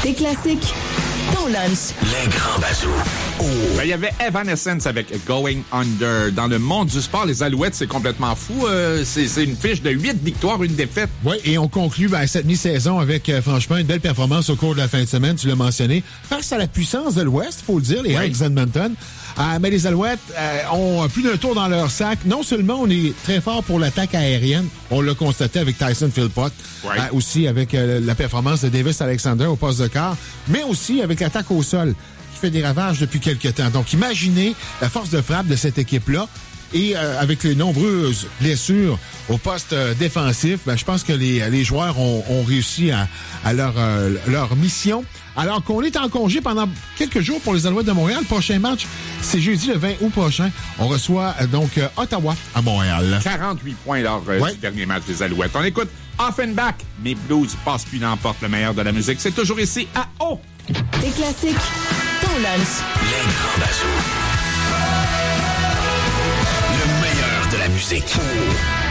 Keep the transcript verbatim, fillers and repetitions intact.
Tes classiques, ton lunch. Les grands bazous. Oh. Ben, il y avait Evanescence avec Going Under. Dans le monde du sport, les Alouettes, c'est complètement fou. Euh, c'est, c'est une fiche de huit victoires, une défaite. Oui, et on conclut ben, cette mi-saison avec, euh, franchement, une belle performance au cours de la fin de semaine, tu l'as mentionné. Face à la puissance de l'Ouest, il faut le dire, les Hawks d'Edmonton. Euh, mais les Alouettes euh, ont plus d'un tour dans leur sac. Non seulement on est très fort pour l'attaque aérienne, on l'a constaté avec Tyson Philpott, ouais. euh, aussi avec euh, la performance de Davis Alexander au poste de quart, mais aussi avec l'attaque au sol, qui fait des ravages depuis quelques temps. Donc, imaginez la force de frappe de cette équipe-là. Et euh, avec les nombreuses blessures au poste euh, défensif, ben, je pense que les, les joueurs ont, ont réussi à, à leur, euh, leur mission. Alors qu'on est en congé pendant quelques jours pour les Alouettes de Montréal. Le prochain match, c'est jeudi le vingt août prochain. On reçoit euh, donc euh, Ottawa à Montréal. quarante-huit points lors euh, ouais. du dernier match des Alouettes. On écoute Offenbach. Mes blues passent puis n'emportent le meilleur de la musique. C'est toujours ici à O. Tes classiques, ton lunch. Les grands bazous. Le meilleur de la musique.